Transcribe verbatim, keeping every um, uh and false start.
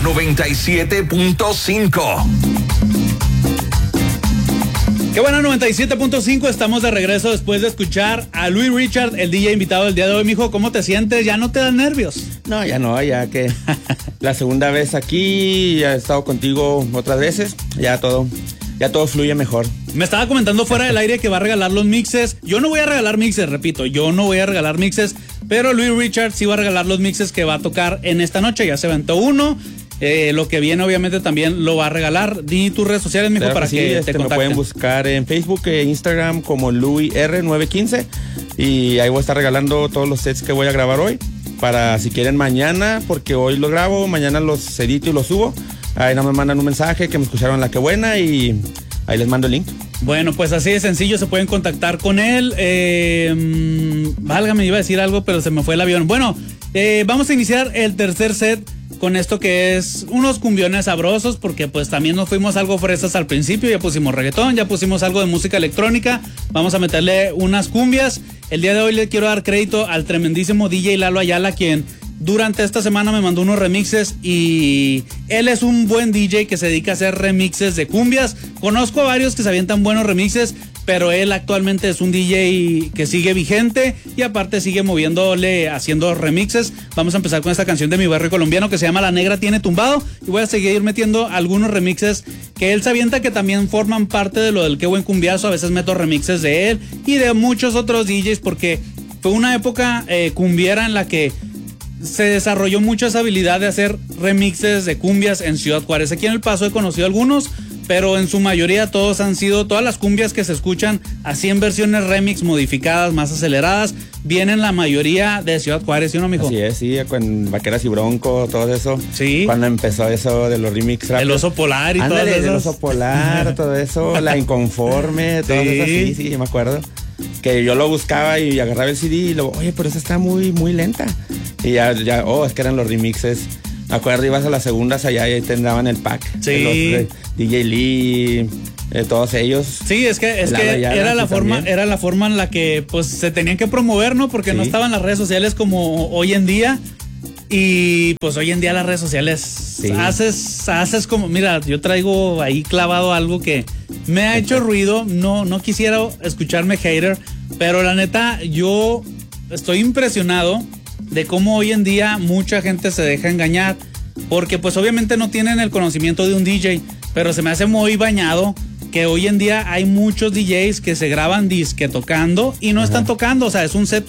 noventa y siete punto cinco. Qué buena, noventa y siete punto cinco. Estamos de regreso después de escuchar a Louis Richard, el D J invitado del día de hoy. Mijo, ¿cómo te sientes? ¿Ya no te dan nervios? No, ya no, ya que la segunda vez aquí, ya he estado contigo otras veces, ya todo, ya todo fluye mejor. Me estaba comentando fuera del aire que va a regalar los mixes. Yo no voy a regalar mixes, repito, yo no voy a regalar mixes, pero Louis Richard sí va a regalar los mixes que va a tocar en esta noche. Ya se aventó uno. Eh, lo que viene obviamente también lo va a regalar. Di tus redes sociales, mijo, claro, para que, sí, que este, te contacten. Me pueden buscar en Facebook e Instagram como Louis R nueve quince y ahí voy a estar regalando todos los sets que voy a grabar hoy para si quieren mañana, porque hoy lo grabo, mañana los edito y los subo. Ahí no me mandan un mensaje que me escucharon La Que Buena y ahí les mando el link. Bueno, pues así de sencillo se pueden contactar con él. Eh, mmm, válgame, iba a decir algo, pero se me fue el avión. Bueno, eh, vamos a iniciar el tercer set con esto que es unos cumbiones sabrosos, porque pues también nos fuimos algo fresas al principio, ya pusimos reggaetón, ya pusimos algo de música electrónica, vamos a meterle unas cumbias. El día de hoy le quiero dar crédito al tremendísimo D J Lalo Ayala, quien durante esta semana me mandó unos remixes y él es un buen D J que se dedica a hacer remixes de cumbias. Conozco a varios que se avientan buenos remixes, pero él actualmente es un D J que sigue vigente y aparte sigue moviéndole, haciendo remixes. Vamos a empezar con esta canción de mi barrio colombiano que se llama La Negra Tiene Tumbado y voy a seguir metiendo algunos remixes que él se avienta que también forman parte de lo del Qué Buen Cumbiazo. A veces meto remixes de él y de muchos otros D Js porque fue una época eh, cumbiera en la que se desarrolló mucho esa habilidad de hacer remixes de cumbias en Ciudad Juárez. Aquí en El Paso he conocido algunos, pero en su mayoría todos han sido, todas las cumbias que se escuchan así en versiones remix modificadas, más aceleradas, vienen la mayoría de Ciudad Juárez, ¿sí o no, mijo? Así es, sí, con Vaqueras y Bronco, todo eso. Sí. Cuando empezó eso de los remix rápidos. El Oso Polar y todo eso. El Oso Polar, todo eso, La Inconforme, todo sí. Eso, sí, sí, me acuerdo. Que yo lo buscaba y agarraba el C D y luego, oye, pero esa está muy, muy lenta. Y ya, ya, oh, es que eran los remixes. Me acuerdo, ibas a las segundas allá y ahí te daban el pack. Sí. De los, de D J Lee, eh, todos ellos. Sí, es que, es que Ayala, era la forma, también. Era la forma en la que pues se tenían que promover, ¿no? Porque sí. No estaban las redes sociales como hoy en día. Y pues hoy en día las redes sociales sí. haces, haces como, mira, yo traigo ahí clavado algo que me ha hecho ruido. No, no quisiera escucharme hater, pero la neta, yo estoy impresionado de cómo hoy en día mucha gente se deja engañar, porque pues obviamente no tienen el conocimiento de un D J, pero se me hace muy bañado que hoy en día hay muchos D Js que se graban disque tocando y no Ajá. están tocando, o sea, es un set